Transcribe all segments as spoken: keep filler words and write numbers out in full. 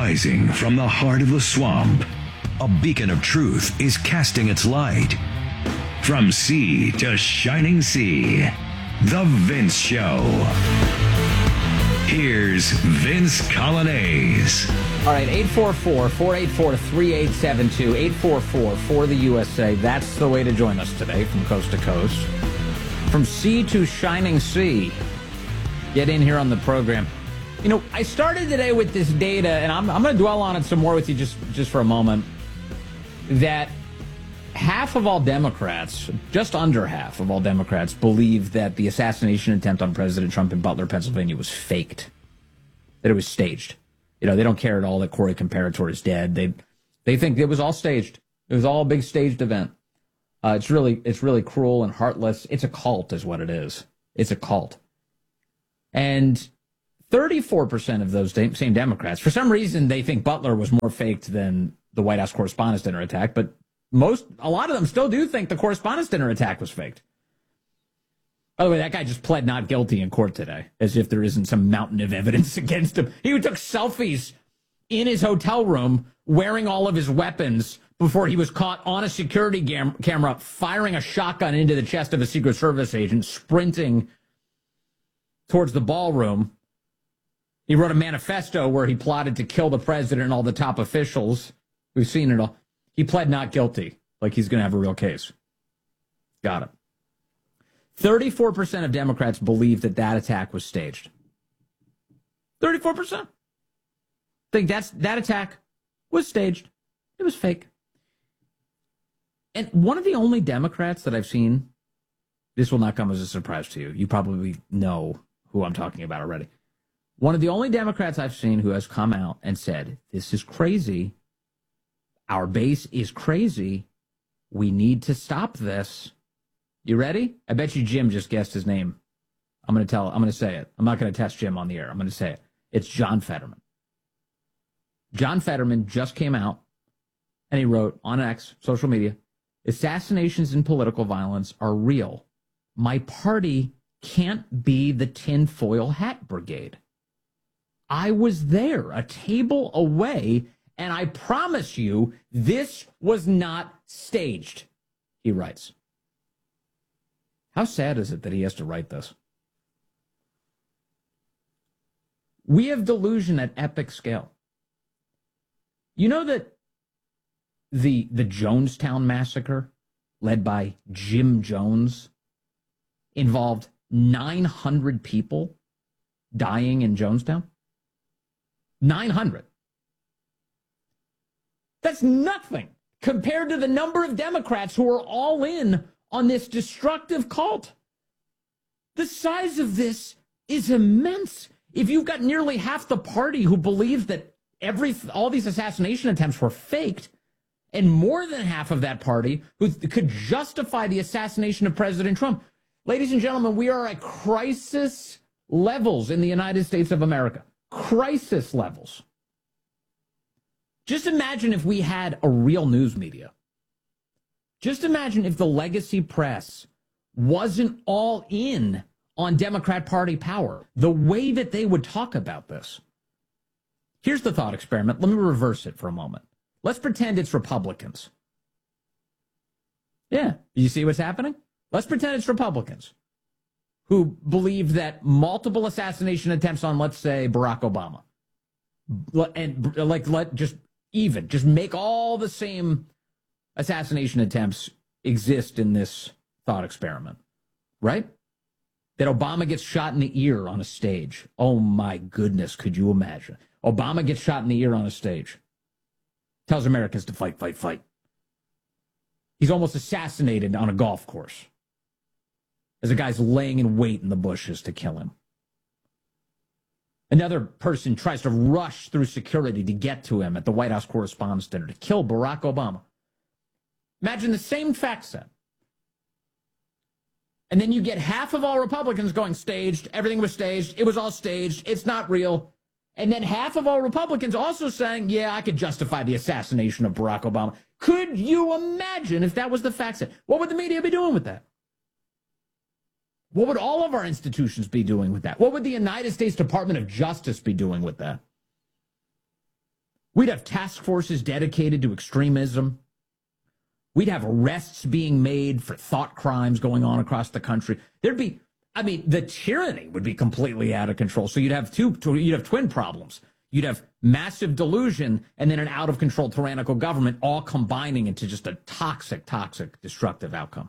Rising from the heart of the swamp, a beacon of truth is casting its light. From sea to shining sea, The Vince Show. Here's Vince Coglianese. All right, eight four four, four eight four, three eight seven two, eight four four for the U S A. That's the way to join us today from coast to coast. From sea to shining sea. Get in here on the program. You know, I started today with this data, and I'm, I'm going to dwell on it some more with you just, just for a moment, that half of all Democrats, just under half of all Democrats, believe that the assassination attempt on President Trump in Butler, Pennsylvania was faked, that it was staged. You know, they don't care at all that Corey Comparator is dead. They they think it was all staged. It was all a big staged event. Uh, it's really it's really cruel and heartless. It's a cult is what it is. It's a cult. And thirty-four percent of those same Democrats, for some reason, they think Butler was more faked than the White House Correspondents' Dinner attack, but most, a lot of them still do think the Correspondents' Dinner attack was faked. By the way, that guy just pled not guilty in court today, as if there isn't some mountain of evidence against him. He took selfies in his hotel room wearing all of his weapons before he was caught on a security cam- camera firing a shotgun into the chest of a Secret Service agent, sprinting towards the ballroom. He wrote a manifesto where he plotted to kill the president and all the top officials. We've seen it all. He pled not guilty, like he's going to have a real case. Got it. thirty-four percent of Democrats believe that that attack was staged. thirty-four percent think that's, that attack was staged. It was fake. And one of the only Democrats that I've seen, this will not come as a surprise to you. You probably know who I'm talking about already. One of the only Democrats I've seen who has come out and said, this is crazy. Our base is crazy. We need to stop this. You ready? I bet you Jim just guessed his name. I'm going to tell, I'm going to say it. I'm not going to test Jim on the air. I'm going to say it. It's John Fetterman. John Fetterman just came out and he wrote on X, social media, assassinations and political violence are real. My party can't be the tinfoil hat brigade. I was there, a table away, and I promise you, this was not staged, he writes. How sad is it that he has to write this? We have delusion at epic scale. You know that the, the Jonestown massacre, led by Jim Jones, involved nine hundred people dying in Jonestown? nine hundred. That's nothing compared to the number of Democrats who are all in on this destructive cult. The size of this is immense. If you've got nearly half the party who believes that every all these assassination attempts were faked, and more than half of that party who could justify the assassination of President Trump, ladies and gentlemen, we are at crisis levels in the United States of America. Crisis levels. Just imagine if we had a real news media. Just imagine if the legacy press wasn't all in on Democrat Party power, the way that they would talk about this. Here's the thought experiment. Let me reverse it for a moment. Let's pretend it's Republicans. Yeah, you see what's happening? Let's pretend it's Republicans who believe that multiple assassination attempts on, let's say, Barack Obama, and like let just even just make all the same assassination attempts exist in this thought experiment, right? That Obama gets shot in the ear on a stage. Oh my goodness, could you imagine? Obama gets shot in the ear on a stage. Tells Americans to fight, fight, fight. He's almost assassinated on a golf course as a guy's laying in wait in the bushes to kill him. Another person tries to rush through security to get to him at the White House Correspondents' Dinner to kill Barack Obama. Imagine the same fact set. And then you get half of all Republicans going staged. Everything was staged. It was all staged. It's not real. And then half of all Republicans also saying, yeah, I could justify the assassination of Barack Obama. Could you imagine if that was the fact set? What would the media be doing with that? What would all of our institutions be doing with that? What would the United States Department of Justice be doing with that? We'd have task forces dedicated to extremism. We'd have arrests being made for thought crimes going on across the country. There'd be, I mean, the tyranny would be completely out of control. So you'd have two, you'd have twin problems. You'd have massive delusion and then an out-of-control tyrannical government all combining into just a toxic, toxic, destructive outcome.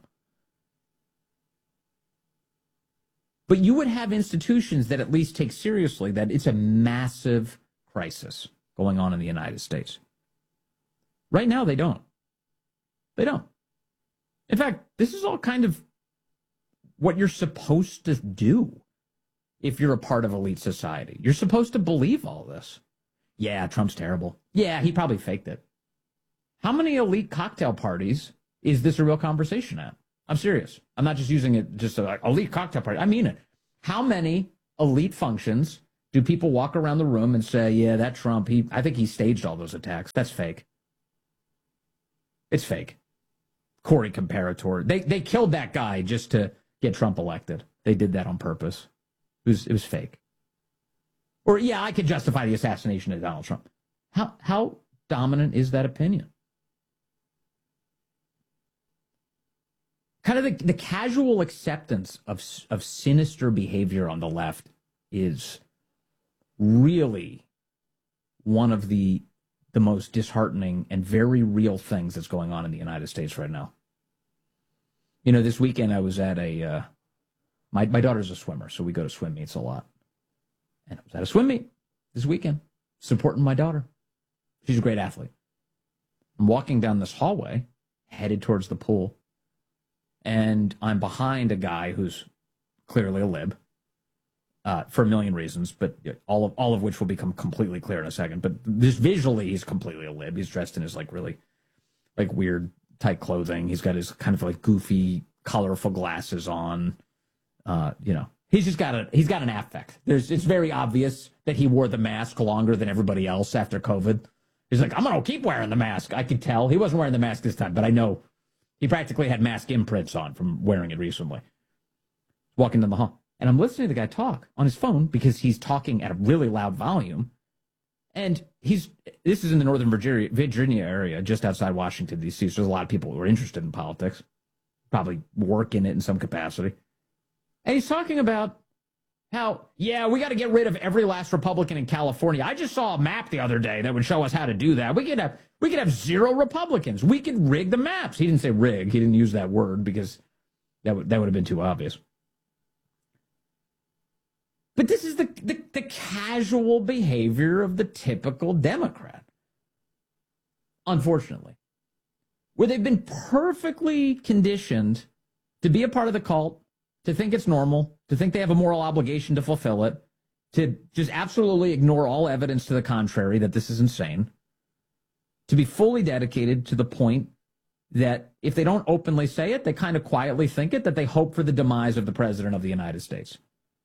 But you would have institutions that at least take seriously that it's a massive crisis going on in the United States. Right now, they don't. They don't. In fact, this is all kind of what you're supposed to do if you're a part of elite society. You're supposed to believe all this. Yeah, Trump's terrible. Yeah, he probably faked it. How many elite cocktail parties is this a real conversation at? I'm serious. I'm not just using it just a elite cocktail party. I mean it. How many elite functions do people walk around the room and say, yeah, that Trump, he, I think he staged all those attacks. That's fake. It's fake. Corey Comparator. They they killed that guy just to get Trump elected. They did that on purpose. It was it was fake. Or yeah, I could justify the assassination of Donald Trump. How how dominant is that opinion? Kind of the, the casual acceptance of of sinister behavior on the left is really one of the the most disheartening and very real things that's going on in the United States right now. You know, this weekend I was at a, uh, my, my daughter's a swimmer, so we go to swim meets a lot. And I was at a swim meet this weekend, supporting my daughter. She's a great athlete. I'm walking down this hallway, headed towards the pool, and I'm behind a guy who's clearly a lib, uh, for a million reasons, but all of all of which will become completely clear in a second. But just visually, he's completely a lib. He's dressed in his like really, like weird tight clothing. He's got his kind of like goofy, colorful glasses on. Uh, you know, he's just got a he's got an affect. There's it's very obvious that he wore the mask longer than everybody else after COVID. He's like, I'm gonna keep wearing the mask. I could tell he wasn't wearing the mask this time, but I know he practically had mask imprints on from wearing it recently. Walking down the hall, and I'm listening to the guy talk on his phone because he's talking at a really loud volume. And he's this is in the Northern Virginia, Virginia area, just outside Washington, D C. So there's a lot of people who are interested in politics, probably work in it in some capacity. And he's talking about how, yeah, we got to get rid of every last Republican in California. I just saw a map the other day that would show us how to do that. We could have we could have zero Republicans. We could rig the maps. He didn't say rig. He didn't use that word because that would that would have been too obvious. But this is the, the, the casual behavior of the typical Democrat, unfortunately, where they've been perfectly conditioned to be a part of the cult, to think it's normal, to think they have a moral obligation to fulfill it, to just absolutely ignore all evidence to the contrary that this is insane, to be fully dedicated to the point that if they don't openly say it, they kind of quietly think it, that they hope for the demise of the president of the United States.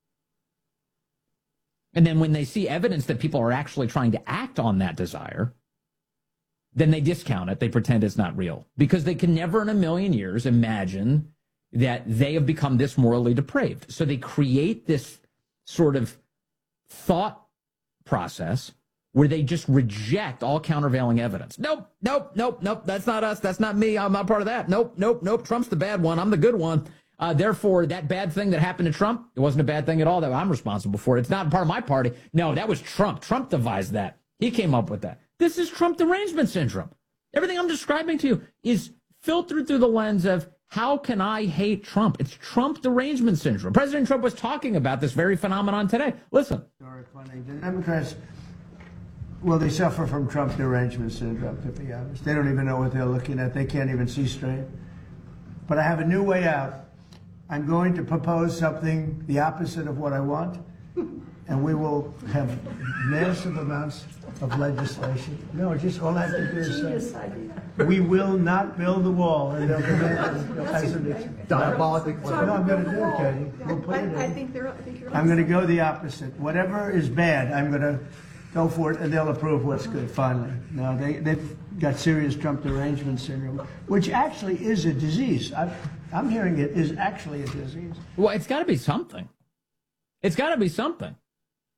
And then when they see evidence that people are actually trying to act on that desire, then they discount it. They pretend it's not real because they can never in a million years imagine that they have become this morally depraved. So they create this sort of thought process where they just reject all countervailing evidence. Nope, nope, nope, nope. That's not us. That's not me. I'm not part of that. Nope, nope, nope. Trump's the bad one. I'm the good one. Uh, therefore, that bad thing that happened to Trump, it wasn't a bad thing at all that I'm responsible for. It's not part of my party. No, that was Trump. Trump devised that. He came up with that. This is Trump derangement syndrome. Everything I'm describing to you is filtered through the lens of how can I hate Trump? It's Trump derangement syndrome. President Trump was talking about this very phenomenon today. Listen. The Democrats, well, they suffer from Trump derangement syndrome, to be honest. They don't even know what they're looking at. They can't even see straight. But I have a new way out. I'm going to propose something the opposite of what I want, and we will have massive amounts of legislation. No, just all I have to do is say, we will not build the wall, and they'll come in as an diabolical. No, I'm going to do it, Katie. We'll put it in. I think they're. I think you're. I'm going to go the opposite. Whatever is bad, I'm going to go for it, and they'll approve what's good. Finally, no, they they've got serious Trump derangement syndrome, which actually is a disease. I've, I'm hearing it is actually a disease. Well, it's got to be something. It's got to be something.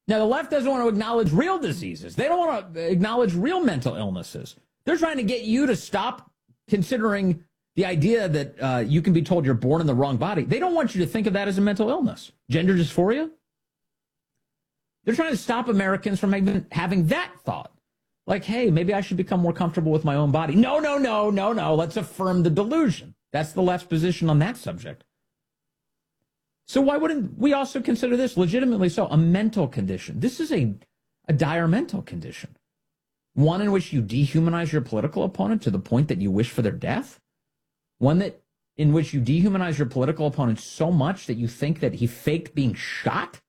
Now, the left doesn't want to acknowledge real diseases. They don't want to acknowledge real mental illnesses. They're trying to get you to stop considering the idea that uh, you can be told you're born in the wrong body. They don't want you to think of that as a mental illness. Gender dysphoria? They're trying to stop Americans from even having that thought. Like, hey, maybe I should become more comfortable with my own body. No, no, no, no, no. Let's affirm the delusion. That's the left's position on that subject. So why wouldn't we also consider this legitimately so a mental condition? This is a, a dire mental condition. One in which you dehumanize your political opponent to the point that you wish for their death. One that in which you dehumanize your political opponent so much that you think that he faked being shot.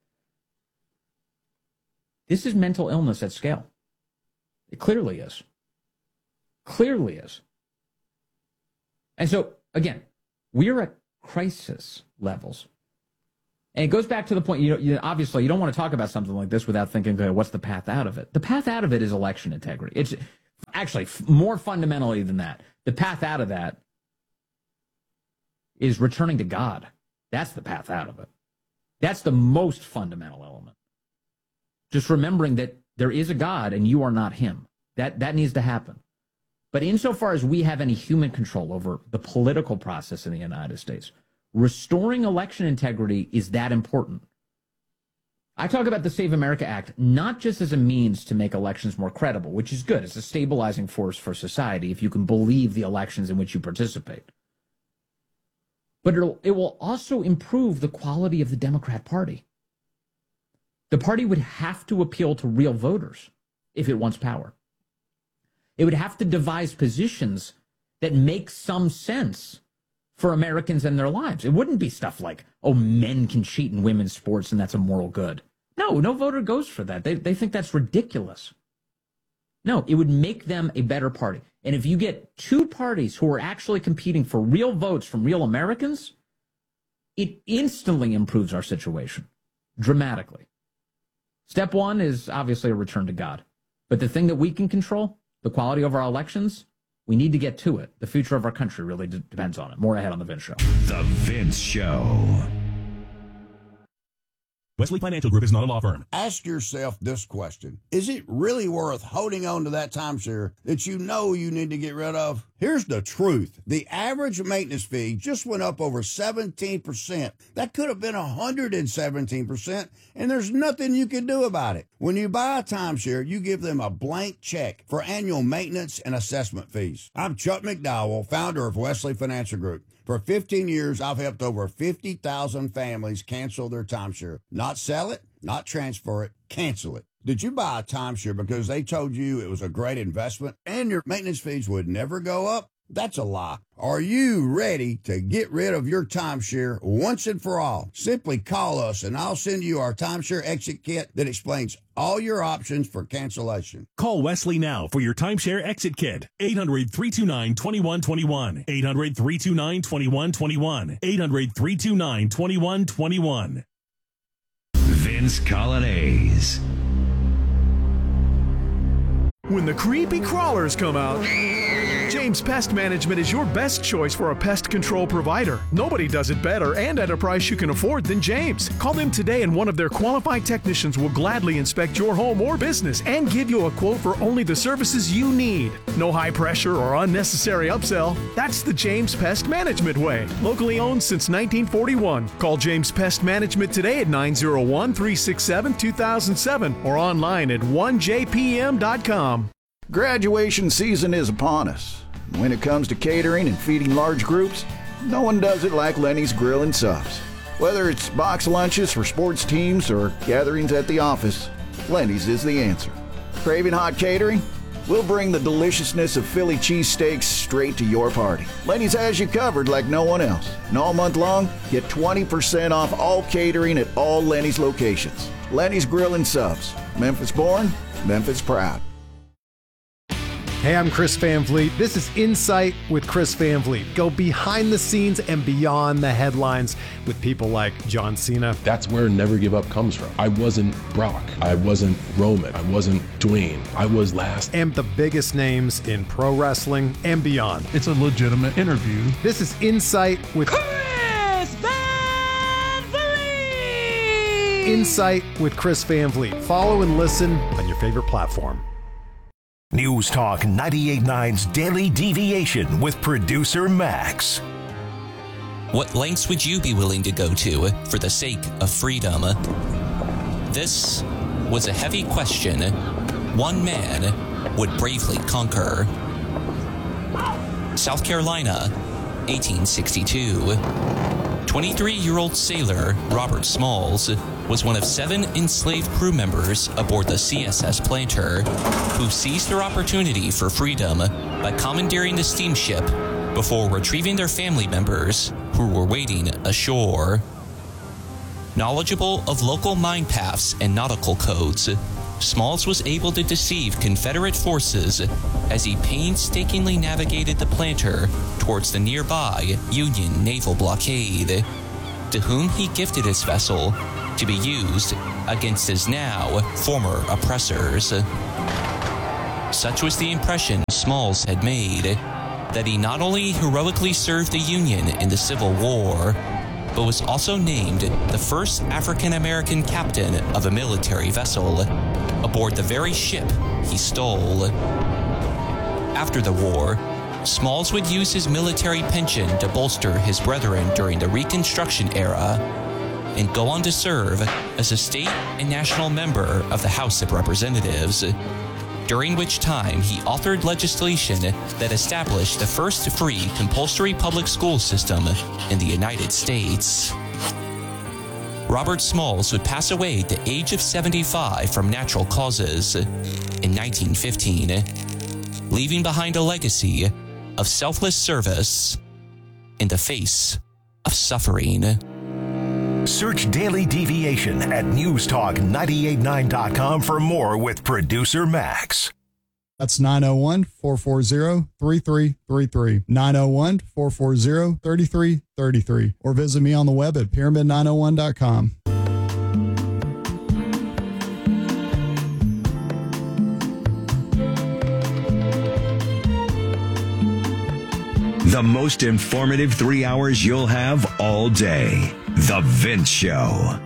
This is mental illness at scale. It clearly is. Clearly is. And so, again, we're at crisis levels. And it goes back to the point, you know, you, obviously, you don't want to talk about something like this without thinking, okay, what's the path out of it? The path out of it is election integrity. It's actually f- more fundamentally than that. The path out of that is returning to God. That's the path out of it. That's the most fundamental element. Just remembering that there is a God and you are not him. That, that needs to happen. But insofar as we have any human control over the political process in the United States, restoring election integrity is that important. I talk about the Save America Act not just as a means to make elections more credible, which is good. It's a stabilizing force for society if you can believe the elections in which you participate. But it'll, it will also improve the quality of the Democrat Party. The party would have to appeal to real voters if it wants power. It would have to devise positions that make some sense for Americans and their lives. It wouldn't be stuff like, oh, men can cheat in women's sports and that's a moral good. No, no voter goes for that. They, they think that's ridiculous. No, it would make them a better party. And if you get two parties who are actually competing for real votes from real Americans, it instantly improves our situation dramatically. Step one is obviously a return to God. But the thing that we can control, the quality of our elections, we need to get to it. The future of our country really d- depends on it. More ahead on The Vince Show. The Vince Show. Wesley Financial Group is not a law firm. Ask yourself this question. Is it really worth holding on to that timeshare that you know you need to get rid of? Here's the truth. The average maintenance fee just went up over seventeen percent. That could have been one hundred seventeen percent, and there's nothing you can do about it. When you buy a timeshare, you give them a blank check for annual maintenance and assessment fees. I'm Chuck McDowell, founder of Wesley Financial Group. For fifteen years, I've helped over fifty thousand families cancel their timeshare. Not sell it, not transfer it, cancel it. Did you buy a timeshare because they told you it was a great investment and your maintenance fees would never go up? That's a lie. Are you ready to get rid of your timeshare once and for all? Simply call us and I'll send you our timeshare exit kit that explains all your options for cancellation. Call Wesley now for your timeshare exit kit. eight hundred, three two nine, two one two one. eight hundred, three two nine, two one two one. eight hundred, three two nine, two one two one. Vince Colonnese. When the creepy crawlers come out, James Pest Management is your best choice for a pest control provider. Nobody does it better and at a price you can afford than James. Call them today and one of their qualified technicians will gladly inspect your home or business and give you a quote for only the services you need. No high pressure or unnecessary upsell. That's the James Pest Management way. Locally owned since nineteen forty-one. Call James Pest Management today at nine oh one, three six seven, two thousand seven or online at one j p m dot com. Graduation season is upon us. When it comes to catering and feeding large groups, no one does it like Lenny's Grill and Subs. Whether it's box lunches for sports teams or gatherings at the office, Lenny's is the answer. Craving hot catering? We'll bring the deliciousness of Philly cheesesteaks straight to your party. Lenny's has you covered like no one else. And all month long, get twenty percent off all catering at all Lenny's locations. Lenny's Grill and Subs. Memphis born, Memphis proud. Hey, I'm Chris Van Vliet. This is Insight with Chris Van Vliet. Go behind the scenes and beyond the headlines with people like John Cena. That's where Never Give Up comes from. I wasn't Brock. I wasn't Roman. I wasn't Dwayne. I was last. And the biggest names in pro wrestling and beyond. It's a legitimate interview. This is Insight with Chris Van Vliet! Insight with Chris Van Vliet. Follow and listen on your favorite platform. News Talk ninety-eight point nine's Daily Deviation with producer Max. What lengths would you be willing to go to for the sake of freedom? This was a heavy question one man would bravely conquer. South Carolina, eighteen sixty-two. twenty-three-year-old sailor Robert Smalls was one of seven enslaved crew members aboard the C S S Planter who seized their opportunity for freedom by commandeering the steamship before retrieving their family members who were waiting ashore. Knowledgeable of local mine paths and nautical codes, Smalls was able to deceive Confederate forces as he painstakingly navigated the Planter towards the nearby Union naval blockade, to whom he gifted his vessel to be used against his now former oppressors. Such was the impression Smalls had made that he not only heroically served the Union in the Civil War, but was also named the first African-American captain of a military vessel aboard the very ship he stole. After the war, Smalls would use his military pension to bolster his brethren during the Reconstruction era and go on to serve as a state and national member of the House of Representatives, during which time he authored legislation that established the first free compulsory public school system in the United States. Robert Smalls would pass away at the age of seventy-five from natural causes in nineteen fifteen, leaving behind a legacy of selfless service in the face of suffering. Search Daily Deviation at news talk nine eight nine dot com for more with producer Max. That's nine oh one, four four zero, three three three three. nine oh one, four four zero, three three three three. Or visit me on the web at pyramid nine oh one dot com. The most informative three hours you'll have all day. The Vince Show.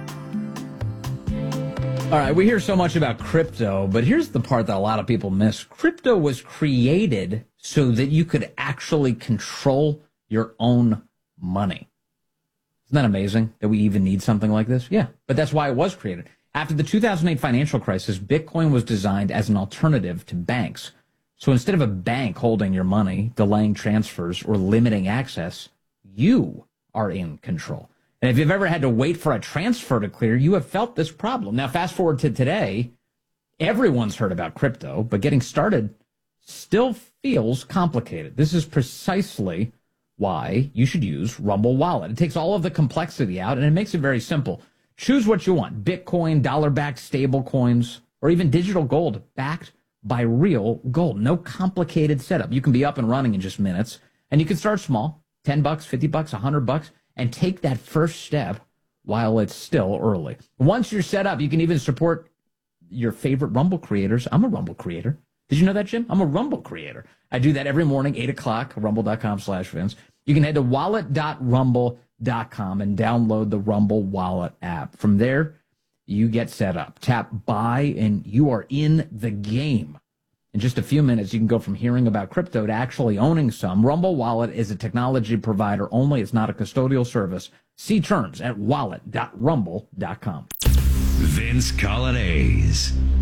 All right, we hear so much about crypto, but here's the part that a lot of people miss. Crypto was created so that you could actually control your own money. Isn't that amazing that we even need something like this? Yeah, but that's why it was created. After the two thousand eight financial crisis, Bitcoin was designed as an alternative to banks. So instead of a bank holding your money, delaying transfers, or limiting access, you are in control. And if you've ever had to wait for a transfer to clear, you have felt this problem. Now, fast forward to today, everyone's heard about crypto, but getting started still feels complicated. This is precisely why you should use Rumble Wallet. It takes all of the complexity out, and it makes it very simple. Choose what you want: Bitcoin, dollar-backed stable coins, or even digital gold backed by real gold. No complicated setup. You can be up and running in just minutes, and you can start small, ten bucks, fifty bucks, one hundred bucks, and take that first step while it's still early. Once you're set up, you can even support your favorite Rumble creators. I'm a Rumble creator. Did you know that, Jim? I'm a Rumble creator. I do that every morning, eight o'clock, rumble.com slash Vince. You can head to wallet dot rumble dot com and download the Rumble Wallet app. From there, you get set up. Tap buy, and you are in the game. In just a few minutes, you can go from hearing about crypto to actually owning some. Rumble Wallet is a technology provider only. It's not a custodial service. See terms at wallet dot rumble dot com. Vince Colonnese.